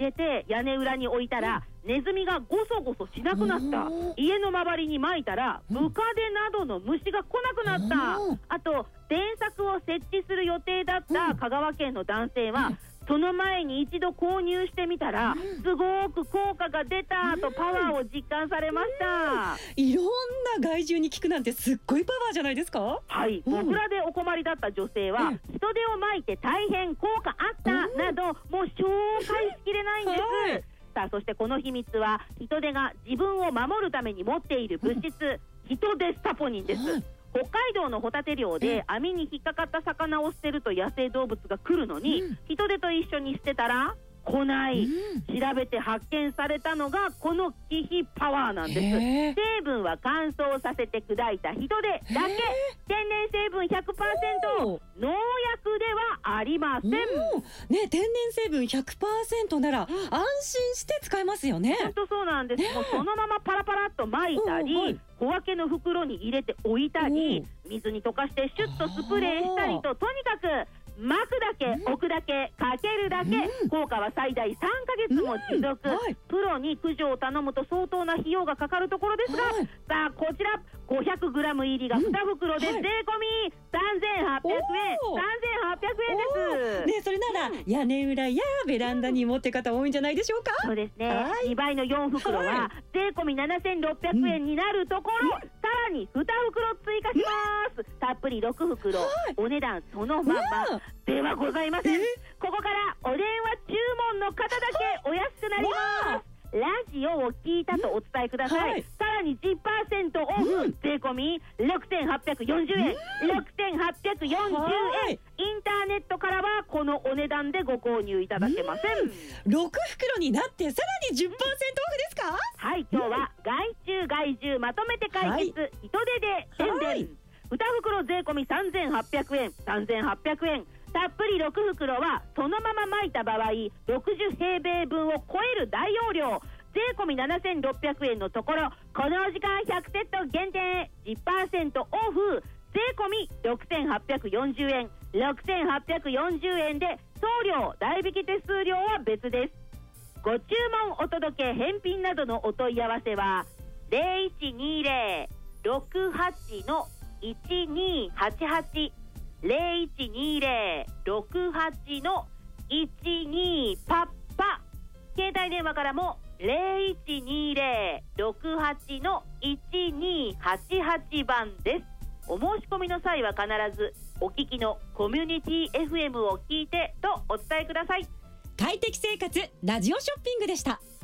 げて屋根裏に置いたら、ネズミがゴソゴソしなくなった。家の周りに撒いたらムカデなどの虫が来なくなった。あと電柵を設置する予定だった香川県の男性は、その前に一度購入してみたら、すごく効果が出たとパワーを実感されました。 いろんな害獣に効くなんてすっごいパワーじゃないですか。 はい、モグラでお困りだった女性は、人手をまいて大変効果あったなど、もう紹介しきれないんです。さあ、そしてこの秘密は人手が自分を守るために持っている物質、人手スタポニンです。北海道のホタテ漁で網に引っかかった魚を捨てると野生動物が来るのに、人手と一緒に捨てたら来ない、調べて発見されたのがこの気比パワーなんです。成分は乾燥させて砕いた人手だけ、天然成分 100%、 農薬ではありません。 ね、天然成分 100% なら安心して使えますよね。 本当そうなんです。もうそのままパラパラっと撒いたり、小分けの袋に入れて置いたり、水に溶かしてシュッとスプレーしたりと、とにかく巻くだけ、置くだけ、かけるだけ、効果は最大3ヶ月も持続。プロに駆除を頼むと相当な費用がかかるところですが、さあこちら 500g 入りが2袋で税込み3800円。3800円です。 ね、それなら屋根裏やベランダに持って方多いんじゃないでしょうか。 そうですね、2倍の4袋は税込み7600円になるところ、さらに2袋追加します。たっぷり6袋、お値段そのまんまではございません。ここからお電話注文の方だけお安くなります。ラジオを聞いたとお伝えください。さらに 10% オフ、税込み6840円。6840円。インターネットからはこのお値段でご購入いただけません。 6袋になってさらに 10% オフですか。 はい、今日は害虫害獣まとめて解決、人手で宣伝。2袋税込み3800円。3800円。たっぷり6袋はそのまま巻いた場合60平米分を超える大容量、税込み7600円のところ、この時間100セット限定 10% オフ、税込み6840円。6840円で送料代引き手数料は別です。ご注文お届け返品などのお問い合わせは 0120-68-1288 0120-68-12パッパ。携帯電話からも 0120-68-1288 番です。お申し込みの際は必ずお聞きのコミュニティ FM を聞いてとお伝えください。 快適生活ラジオショッピングでした。